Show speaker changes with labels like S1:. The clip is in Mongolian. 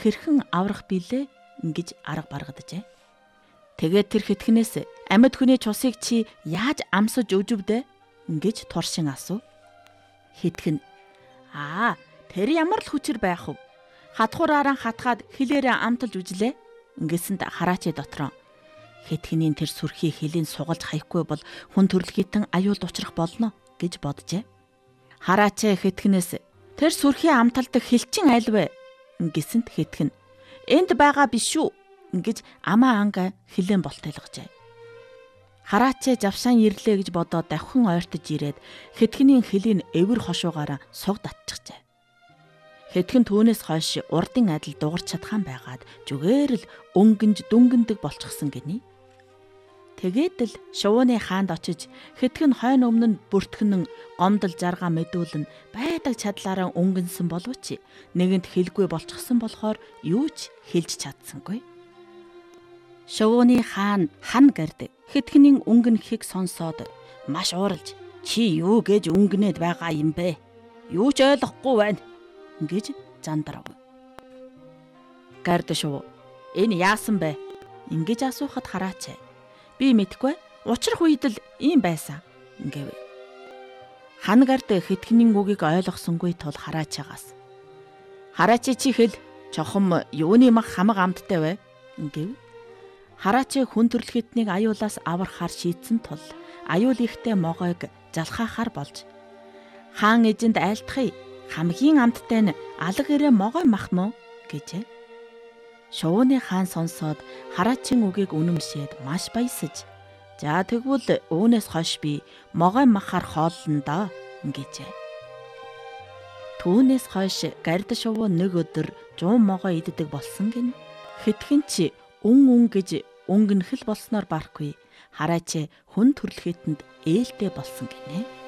S1: хэрхэн аврах билээ гэж арга баргаджээ. Тэгээд тэр хэдхнээс амьд хүний цусыг чи яаж амсаж өжөвдөө гэж туршин асуув. Хэдхэн тэр ямар л хүчээр байх вэ? Хатхуураараа хатгаад хилээрээ амталж үжлээ гэсэнд хараачи дотроо хэдхний тэр сүрхий хилийн сугалж хаяхгүй бол хүн төрөлхитэн аюулд учрах болно гэж боджээ. Хараачи хэдхнээс тэр сүрхий амталдаг хилчин айлвэ гэсэнд хэдхэн энд байгаа биш үү гэж амаа анга хилэн болтойлгожээ. Хараачи завшаан ирлээ гэж бодоод давхин ойртож ирээд хэдхний хилийн эвэр хошуугаараа суг татчихжээ. Хэдхэн түүнээс хойш урдын адил дугарч чадхан байгаад зүгээр л өнгөнж дүнгэндэг болчихсон гинэ. Тэгээд л Шувууны хаанд очиж хэдхэн хойно өмнө нь бүртгэнэн гомдол жаргаа мэдүүлэн байдаг чадлаараа өнгөнсөн боловч нэгэнт хэлгүй болчихсон болохоор юу ч хэлж чадсангүй. Шувууны хаан хан гард хэдхний өнгөнөхийг сонсоод маш ууралж чи юу гэж өнгөнээд байгаа юм бэ? Юу ч ойлгохгүй байна гэж зандарав. Гард Шувуу энэ яасан бэ? Ингэж асуухад хараачаа би мэдгүй. Учрах үед л ийм байсан гэв. Хан гард хэдхний үгийг ойлгосонгүй тул хараачаагаас хараачи чи хэл чохом юуны мах хамаг амттай вэ гэв. Хараачи хүн төрөлхитнийг аюулаас аврахаар шийдсэн тул аюул ихтэй могойг залхаахаар болж хаан эзэнд айлтхыг хамгийн амттай нь алга ирээ могой мах мөн гэжээ. Шувууны хаан сонсоод хараачийн үгийг үнэмшээд маш баясаж за тэгвэл үүнээс хойш би могой махаар хооллоно доо гэжээ. Түүнээс хойш гард Шувуу нэг өдөр 100 могой иддэг болсон гин. Хэдхэн ч үн гэж өнгөнхөл болсноор барахгүй хараачи хүн төрөлхитэнд ээлтэй болсон гинэ.